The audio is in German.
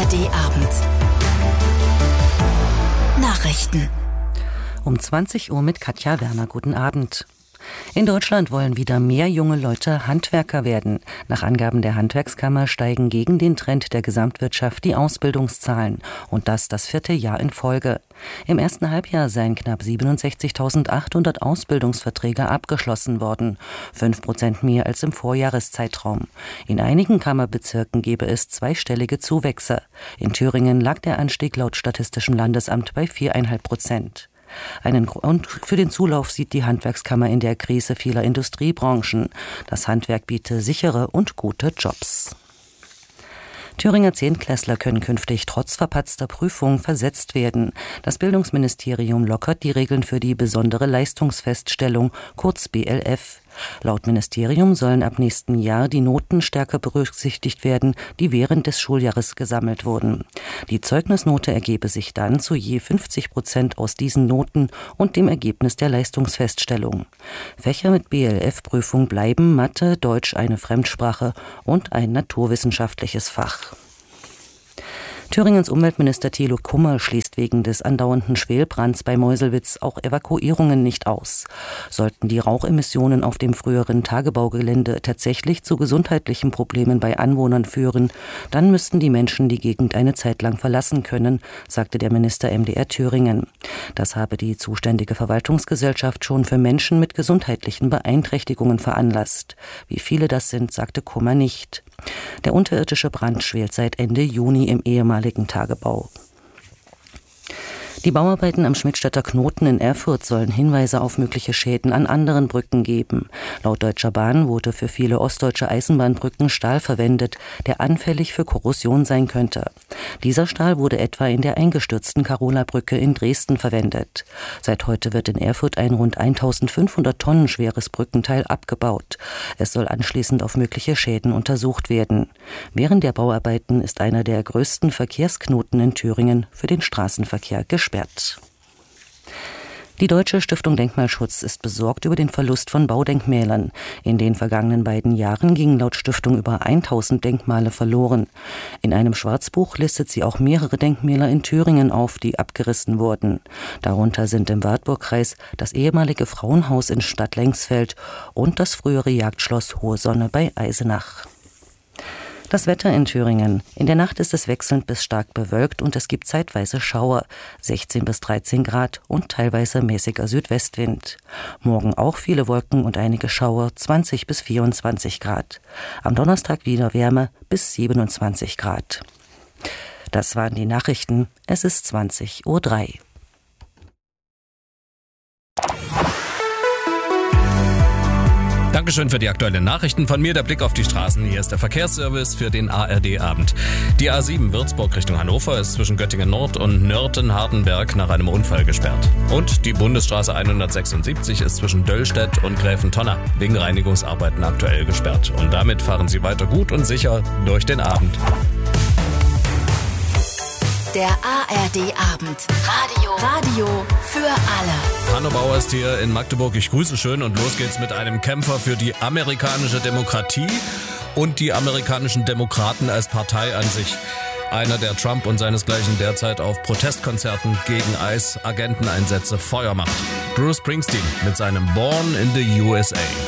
ARD-Abend. Nachrichten. Um 20 Uhr mit Katja Werner. Guten Abend. In Deutschland wollen wieder mehr junge Leute Handwerker werden. Nach Angaben der Handwerkskammer steigen gegen den Trend der Gesamtwirtschaft die Ausbildungszahlen. Und das 4. Jahr in Folge. Im ersten Halbjahr seien knapp 67.800 Ausbildungsverträge abgeschlossen worden. 5% mehr als im Vorjahreszeitraum. In einigen Kammerbezirken gebe es zweistellige Zuwächse. In Thüringen lag der Anstieg laut Statistischem Landesamt bei 4,5%. Einen Grund für den Zulauf sieht die Handwerkskammer in der Krise vieler Industriebranchen. Das Handwerk biete sichere und gute Jobs. Thüringer Zehntklässler können künftig trotz verpatzter Prüfung versetzt werden. Das Bildungsministerium lockert die Regeln für die besondere Leistungsfeststellung, kurz BLF. Laut Ministerium sollen ab nächsten Jahr die Noten stärker berücksichtigt werden, die während des Schuljahres gesammelt wurden. Die Zeugnisnote ergebe sich dann zu je 50% aus diesen Noten und dem Ergebnis der Leistungsfeststellung. Fächer mit BLF-Prüfung bleiben Mathe, Deutsch, eine Fremdsprache und ein naturwissenschaftliches Fach. Thüringens Umweltminister Thilo Kummer schließt wegen des andauernden Schwelbrands bei Meuselwitz auch Evakuierungen nicht aus. Sollten die Rauchemissionen auf dem früheren Tagebaugelände tatsächlich zu gesundheitlichen Problemen bei Anwohnern führen, dann müssten die Menschen die Gegend eine Zeit lang verlassen können, sagte der Minister MDR Thüringen. Das habe die zuständige Verwaltungsgesellschaft schon für Menschen mit gesundheitlichen Beeinträchtigungen veranlasst. Wie viele das sind, sagte Kummer nicht. Der unterirdische Brand schwelt seit Ende Juni im ehemaligen Tagebau. Die Bauarbeiten am Schmidtstädter Knoten in Erfurt sollen Hinweise auf mögliche Schäden an anderen Brücken geben. Laut Deutscher Bahn wurde für viele ostdeutsche Eisenbahnbrücken Stahl verwendet, der anfällig für Korrosion sein könnte. Dieser Stahl wurde etwa in der eingestürzten Karola-Brücke in Dresden verwendet. Seit heute wird in Erfurt ein rund 1500 Tonnen schweres Brückenteil abgebaut. Es soll anschließend auf mögliche Schäden untersucht werden. Während der Bauarbeiten ist einer der größten Verkehrsknoten in Thüringen für den Straßenverkehr gesperrt. Die Deutsche Stiftung Denkmalschutz ist besorgt über den Verlust von Baudenkmälern. In den vergangenen beiden Jahren gingen laut Stiftung über 1000 Denkmale verloren. In einem Schwarzbuch listet sie auch mehrere Denkmäler in Thüringen auf, die abgerissen wurden. Darunter sind im Wartburgkreis das ehemalige Frauenhaus in Stadtlengsfeld und das frühere Jagdschloss Hohe Sonne bei Eisenach. Das Wetter in Thüringen. In der Nacht ist es wechselnd bis stark bewölkt und es gibt zeitweise Schauer, 16 bis 13 Grad und teilweise mäßiger Südwestwind. Morgen auch viele Wolken und einige Schauer, 20 bis 24 Grad. Am Donnerstag wieder Wärme bis 27 Grad. Das waren die Nachrichten. Es ist 20:03 Uhr. Dankeschön für die aktuellen Nachrichten. Von mir der Blick auf die Straßen. Hier ist der Verkehrsservice für den ARD-Abend. Die A7 Würzburg Richtung Hannover ist zwischen Göttingen Nord und Nörten-Hardenberg nach einem Unfall gesperrt. Und die Bundesstraße 176 ist zwischen Döllstedt und Gräfentonna wegen Reinigungsarbeiten aktuell gesperrt. Und damit fahren Sie weiter gut und sicher durch den Abend. Der ARD-Abend. Radio für alle. Hanno Bauer ist hier in Magdeburg. Ich grüße schön und los geht's mit einem Kämpfer für die amerikanische Demokratie und die amerikanischen Demokraten als Partei an sich. Einer, der Trump und seinesgleichen derzeit auf Protestkonzerten gegen ICE, Agenteneinsätze Feuer macht. Bruce Springsteen mit seinem Born in the USA.